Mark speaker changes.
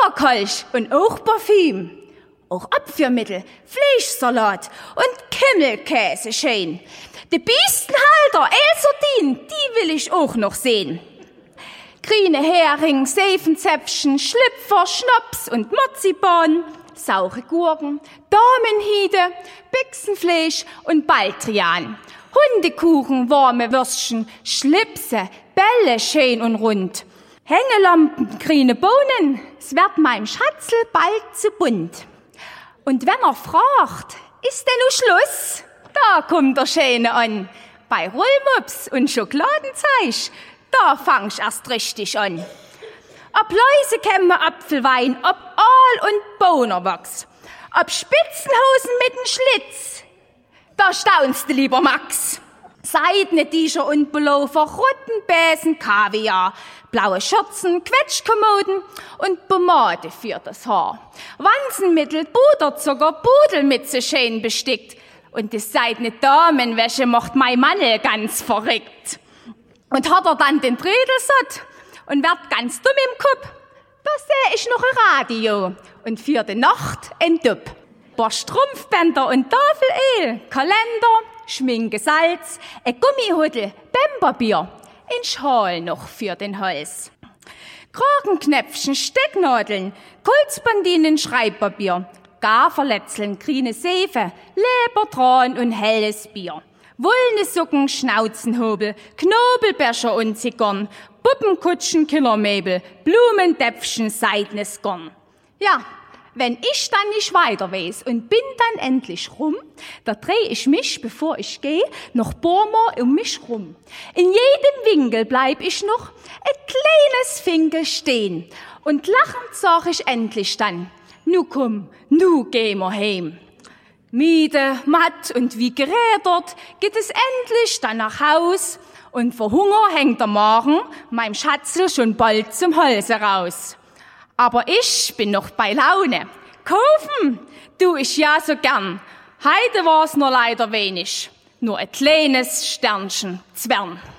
Speaker 1: Sauerkolch und auch Parfüm. Auch Abführmittel, Fleischsalat und Kümmelkäse schön. Die Biestenhalter, Elsardinen, die will ich auch noch sehen. Grüne Hering, Seifenzäpfchen, Schlüpfer, Schnaps und Marzipan, saure Gurken, Damenhiede, Büchsenfleisch und Baldrian. Hundekuchen, warme Würstchen, Schlipse, Bälle schön und rund. Hängelampen, grüne Bohnen, es wird meinem Schatzl bald zu bunt. Und wenn er fragt, ist denn nu Schluss? Da kommt der Schöne an. Bei Rollmops und Schokoladenzeug, da fang ich erst richtig an. Ob Läusekämme, Apfelwein, ob Aal und Bohnerwachs, ob Spitzenhosen mit nem Schlitz, da staunst du, lieber Max. Seidene Tischer und Pullover, Rottenbäsen, Kaviar, blaue Schürzen, Quetschkommoden und Pomade für das Haar. Wanzenmittel, Puderzucker, Pudelmütze schön bestickt. Und die seidene Damenwäsche macht mein Mann ganz verrückt. Und hat er dann den Trödel satt und wird ganz dumm im Kopf, da seh ich noch ein Radio und für die Nacht ein Dupp. Paar Strumpfbänder und Tafelöl, Kalender, Schminke, Salz, ein Gummihudel, Bämperbier, ein Schal noch für den Hals. Kragenknöpfchen, Stecknadeln, Kulzbandinen, Schreibpapier, Gaferlätzeln, grüne Seife, Lebertran und helles Bier. Wollene Socken, Schnauzenhobel, Knobelbecher und Zigarren, Puppenkutschen, Killermöbel, Blumentöpfchen, seidenes Garn. Ja, wenn ich dann nicht weiter weiß und bin dann endlich rum, da dreh ich mich, bevor ich gehe, noch paar um mich rum. In jedem Winkel bleib ich noch ein kleines Finkel stehen und lachend sag ich endlich dann, nu komm, nu gehen wir heim. Müde, matt und wie gerädert geht es endlich dann nach Haus und vor Hunger hängt der Magen meinem Schatzl schon bald zum Halse raus. Aber ich bin noch bei Laune. Kaufen tu ich ja so gern. Heute war's nur leider wenig. Nur ein kleines Sternchen Zwern.